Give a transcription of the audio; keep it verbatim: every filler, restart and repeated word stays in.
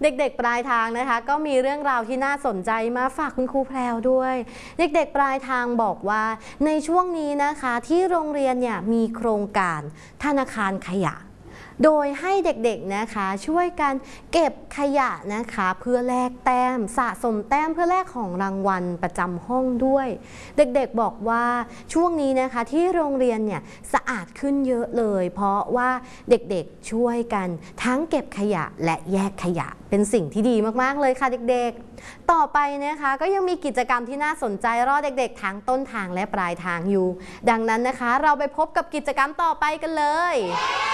เด็กๆปลายทางนะคะก็มีเรื่องราวที่น่าสนใจมาฝากคุณครูแพรวด้วยเด็กๆปลายทางบอกว่าในช่วงนี้นะคะที่โรงเรียนเนี่ยมีโครงการธนาคารขยะโดยให้เด็กๆนะคะช่วยกันเก็บขยะนะคะเพื่อแลกแต้มสะสมแต้มเพื่อแลกของรางวัลประจำห้องด้วยเด็กๆบอกว่าช่วงนี้นะคะที่โรงเรียนเนี่ยสะอาดขึ้นเยอะเลยเพราะว่าเด็กๆช่วยกันทั้งเก็บขยะและแยกขยะเป็นสิ่งที่ดีมากๆเลยค่ะเด็กๆต่อไปนะคะก็ยังมีกิจกรรมที่น่าสนใจรอเด็กๆทั้งต้นทางและปลายทางอยู่ดังนั้นนะคะเราไปพบกับกิจกรรมต่อไปกันเลย